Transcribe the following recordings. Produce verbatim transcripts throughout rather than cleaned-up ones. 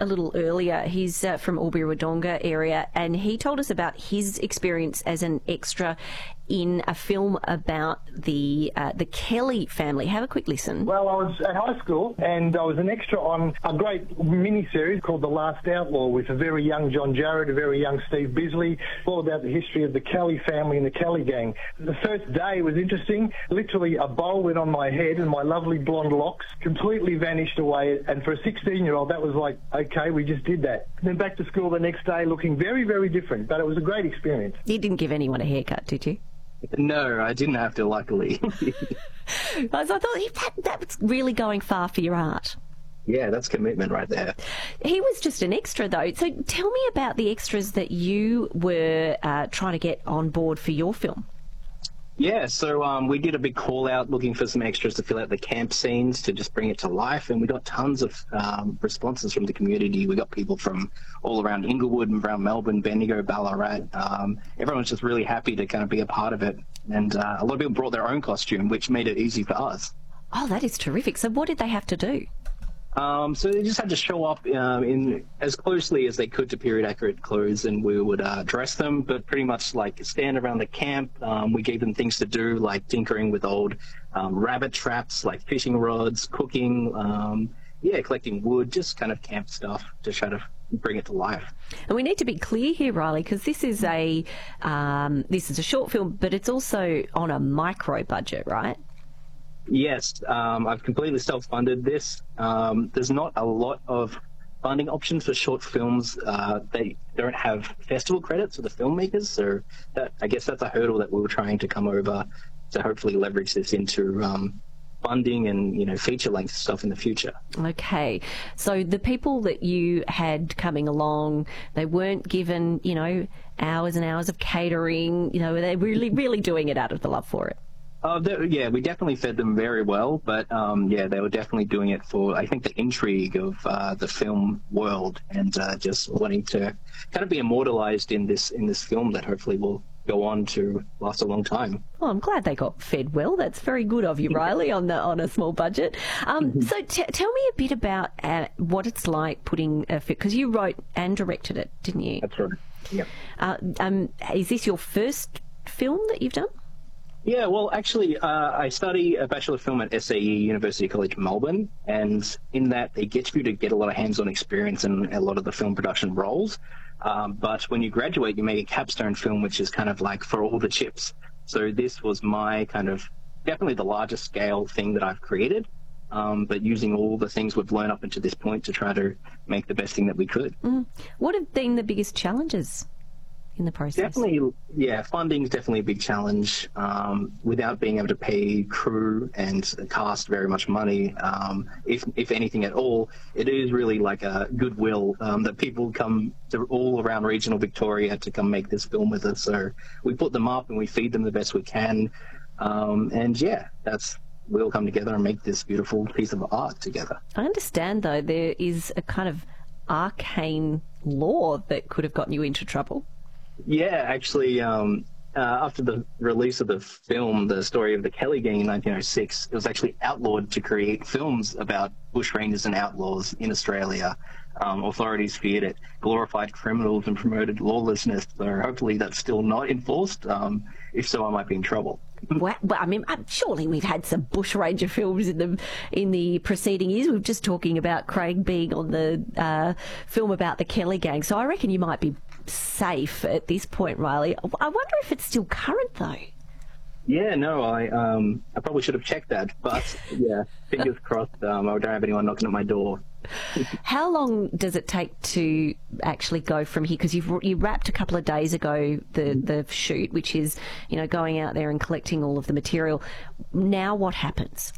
a little earlier. He's uh, from Albury-Wodonga area, and he told us about his experience as an extra in a film about the uh, the Kelly family. Have a quick listen. Well, I was at high school, and I was an extra on a great mini-series called The Last Outlaw with a very young John Jarrett, a very young Steve Bisley, all about the history of the Kelly family and the Kelly gang. The first day was interesting. Literally, a bowl went on my head, and my lovely blonde locks completely vanished away. And for a sixteen-year-old, that was like, okay, we just did that. Then back to school the next day, looking very, very different. But it was a great experience. You didn't give anyone a haircut, did you? No, I didn't have to, luckily. So I thought that, that was really going far for your art. Yeah, that's commitment right there. He was just an extra, though. So tell me about the extras that you were uh, trying to get on board for your film. Yeah, so um, we did a big call out looking for some extras to fill out the camp scenes to just bring it to life, and we got tons of um, responses from the community. We got people from all around Inglewood and around Melbourne, Bendigo, Ballarat. Um, everyone's just really happy to kind of be a part of it, and uh, a lot of people brought their own costume, which made it easy for us. Oh, that is terrific. So what did they have to do? Um, so they just had to show up um, in as closely as they could to period accurate clothes, and we would uh, dress them, but pretty much like stand around the camp. Um, we gave them things to do, like tinkering with old um, rabbit traps, like fishing rods, cooking, um, yeah, collecting wood, just kind of camp stuff to try to bring it to life. And we need to be clear here, Riley, because this is a um, this is a short film, but it's also on a micro budget, right? Yes, um, I've completely self-funded this. Um, there's not a lot of funding options for short films. Uh, they don't have festival credits for the filmmakers, so that, I guess that's a hurdle that we were trying to come over to hopefully leverage this into um, funding and, you know, feature-length stuff in the future. Okay, so the people that you had coming along, they weren't given, you know, hours and hours of catering. You know, they're really, really doing it out of the love for it. Uh, yeah, we definitely fed them very well, but um, yeah, they were definitely doing it for, I think, the intrigue of uh, the film world, and uh, just wanting to kind of be immortalized in this in this film that hopefully will go on to last a long time. Well, I'm glad they got fed well. That's very good of you, Riley, on the on a small budget. Um, mm-hmm. So t- tell me a bit about uh, what it's like putting a film, because you wrote and directed it, didn't you? That's right. Yep. Uh, um, is this your first film that you've done? Yeah, well, actually, uh, I study a Bachelor of Film at S A E, University College Melbourne, and in that they get you to get a lot of hands-on experience in a lot of the film production roles. Um, but when you graduate, you make a capstone film, which is kind of like for all the chips. So this was my kind of definitely the largest scale thing that I've created, um, but using all the things we've learned up until this point to try to make the best thing that we could. Mm. What have been the biggest challenges in the process? Definitely, yeah, funding is definitely a big challenge. Um, without being able to pay crew and cast very much money, um, if if anything at all, it is really like a goodwill um, that people come to all around regional Victoria to come make this film with us. So we put them up and we feed them the best we can, um, and yeah, that's we all come together and make this beautiful piece of art together. I understand, though, there is a kind of arcane law that could have gotten you into trouble. Yeah, actually, um, uh, after the release of the film, The Story of the Kelly Gang in nineteen oh six, it was actually outlawed to create films about bushrangers and outlaws in Australia. Um, authorities feared it glorified criminals and promoted lawlessness, so hopefully that's still not enforced. Um, if so, I might be in trouble. Well, well, I mean, surely we've had some bushranger films in the in the preceding years. We were just talking about Craig being on the uh, film about the Kelly Gang, so I reckon you might be safe at this point, Riley. I wonder if it's still current, though. Yeah, no, I um, I probably should have checked that, but yeah, fingers crossed. Um, I don't have anyone knocking at my door. How long does it take to actually go from here? Because you've you wrapped a couple of days ago the the shoot, which is, you know, going out there and collecting all of the material. Now what happens?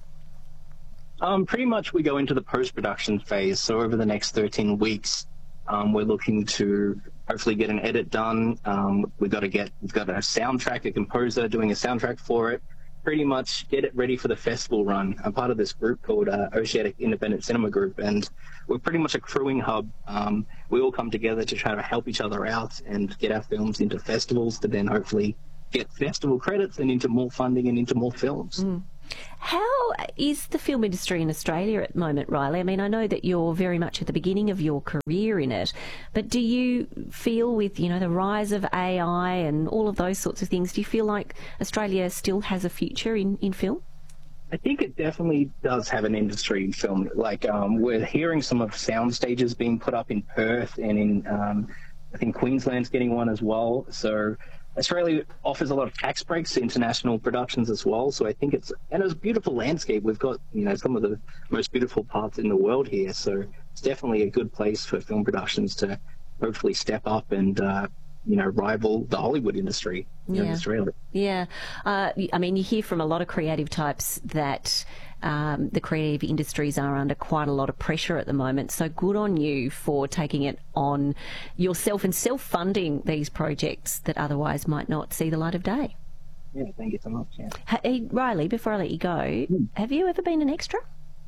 Um, pretty much we go into the post-production phase. So over the next thirteen weeks, um, we're looking to hopefully get an edit done. Um, we've got to get we've got a soundtrack, a composer doing a soundtrack for it. Pretty much get it ready for the festival run. I'm part of this group called uh, Oceanic Independent Cinema Group, and we're pretty much a crewing hub. Um, we all come together to try to help each other out and get our films into festivals to then hopefully get festival credits and into more funding and into more films. Mm. How is the film industry in Australia at the moment, Riley? I mean, I know that you're very much at the beginning of your career in it, but do you feel with, you know, the rise of A I and all of those sorts of things, do you feel like Australia still has a future in, in film? I think it definitely does have an industry in film. Like, um, we're hearing some of sound stages being put up in Perth and in, um, I think Queensland's getting one as well. So Australia offers a lot of tax breaks to international productions as well. So I think it's, and it's a beautiful landscape. We've got, you know, some of the most beautiful parts in the world here. So it's definitely a good place for film productions to hopefully step up and, uh, you know, rival the Hollywood industry here Yeah. in Australia. Yeah. Uh, I mean, you hear from a lot of creative types that um, the creative industries are under quite a lot of pressure at the moment. So good on you for taking it on yourself and self-funding these projects that otherwise might not see the light of day. Yeah, thank you so much. Yeah. Hey, Riley, before I let you go, have you ever been an extra?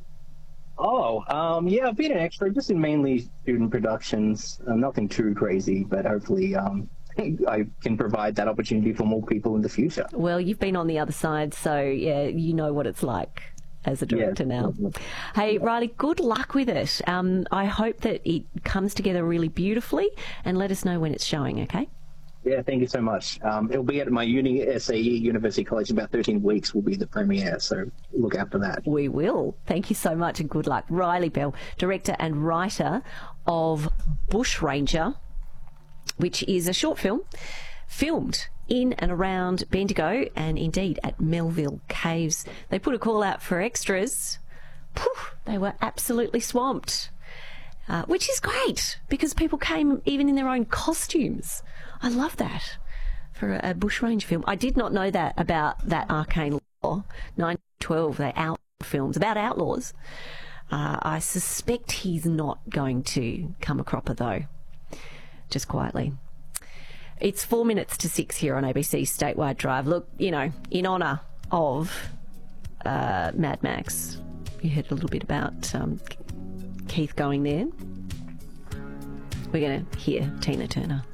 Oh, um, yeah, I've been an extra, just in mainly student productions. Uh, nothing too crazy, but hopefully um, I can provide that opportunity for more people in the future. Well, you've been on the other side, so yeah, you know what it's like as a director Yeah. now. Hey, Riley, good luck with it. Um, I hope that it comes together really beautifully, and let us know when it's showing, okay? Yeah, thank you so much. Um, it'll be at my uni, S A E, University College, in about thirteen weeks will be the premiere, so look out for that. We will. Thank you so much and good luck. Riley Bell, director and writer of Bushranger, which is a short film filmed in and around Bendigo and indeed at Melville Caves. They put a call out for extras. Poof, they were absolutely swamped, uh, which is great because people came even in their own costumes. I love that for a, a bushrange film. I did not know that about that Arcane Law, nineteen twelve, they out films about outlaws. Uh, I suspect he's not going to come a cropper though, just quietly. It's four minutes to six here on A B C Statewide Drive. Look, you know, in honour of uh, Mad Max, you heard a little bit about um, Keith going there. We're going to hear Tina Turner.